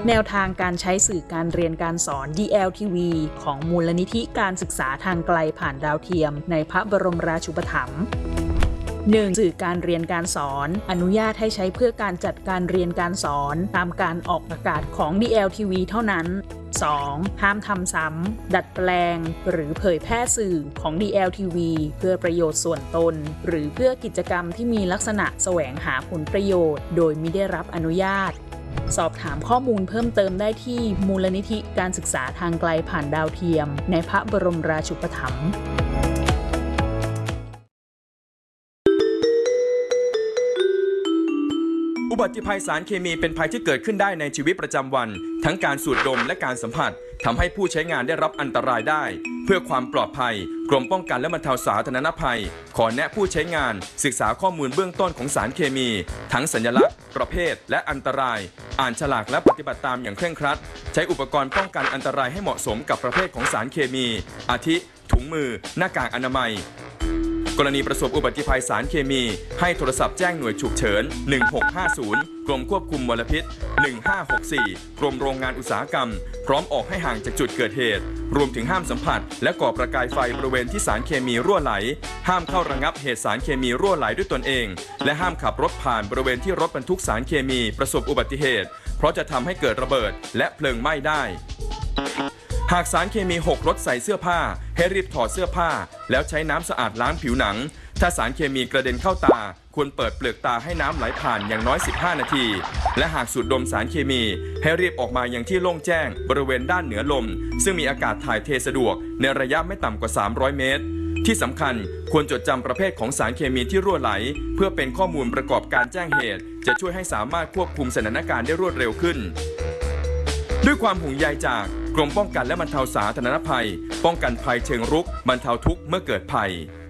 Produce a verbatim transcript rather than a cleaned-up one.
แนวทางการใช้สื่อการเรียนการสอน ดี แอล ที วี ของมูลนิธิการศึกษาทางไกลผ่านดาวเทียมในพระบรมราชูปถัมภ์ หนึ่ง. สื่อการเรียนการสอนอนุญาตให้ใช้เพื่อการจัดการเรียนการสอนตามการออกอากาศของ ดี แอล ที วี เท่านั้น สอง. ห้ามทำซ้ำดัดแปลงหรือเผยแพร่สื่อของ ดี แอล ที วี เพื่อประโยชน์ส่วนตนหรือเพื่อกิจกรรมที่มีลักษณะแสวงหาผลประโยชน์โดยมิได้รับอนุญาตสอบถามข้อมูลเพิ่มเติมได้ที่มูลนิธิการศึกษาทางไกลผ่านดาวเทียมในพระบรมราชูปถัมภ์อุบัติภัยสารเคมีเป็นภัยที่เกิดขึ้นได้ในชีวิตประจำวันทั้งการสูดดมและการสัมผัสทำให้ผู้ใช้งานได้รับอันตรายได้เพื่อความปลอดภัยกรมป้องกันและบรรเทาสาธารณภัยขอแนะผู้ใช้งานศึกษาข้อมูลเบื้องต้นของสารเคมีทั้งสัญลักษณ์ประเภทและอันตรายอ่านฉลากและปฏิบัติตามอย่างเคร่งครัดใช้อุปกรณ์ป้องกันอันตรายให้เหมาะสมกับประเภทของสารเคมีอาทิถุงมือหน้ากากอนามัยกรณีประสบอุบัติภัยสารเคมีให้โทรศัพท์แจ้งหน่วยฉุกเฉินหนึ่งหกห้าศูนย์กรมควบคุมมลพิษหนึ่งห้าหกสี่กรมโรงงานอุตสาหกรรมพร้อมออกให้ห่างจากจุดเกิดเหตุรวมถึงห้ามสัมผัสและก่อประกายไฟบริเวณที่สารเคมีรั่วไหลห้ามเข้าระงับเหตุสารเคมีรั่วไหลด้วยตนเองและห้ามขับรถผ่านบริเวณที่รถบรรทุกสารเคมีประสบอุบัติเหตุเพราะจะทำให้เกิดระเบิดและเพลิงไหม้ได้หากสารเคมีหกรถใส่เสื้อผ้าให้รีบถอดเสื้อผ้าแล้วใช้น้ำสะอาดล้างผิวหนังถ้าสารเคมีกระเด็นเข้าตาควรเปิดเปลือกตาให้น้ำไหลผ่านอย่างน้อยสิบห้านาทีและหากสูดดมสารเคมีให้รีบออกมายังที่โล่งแจ้งบริเวณด้านเหนือลมซึ่งมีอากาศถ่ายเทสะดวกในระยะไม่ต่ำกว่าสามร้อยเมตรที่สำคัญควรจดจำประเภทของสารเคมีที่รั่วไหลเพื่อเป็นข้อมูลประกอบการแจ้งเหตุจะช่วยให้สามารถควบคุมสถานการณ์ได้รวดเร็วขึ้นด้วยความห่วงใยจากกรมป้องกันและบรรเทาสาธารณภัยป้องกันภัยเชิงรุกบรรเทาทุกข์เมื่อเกิดภัย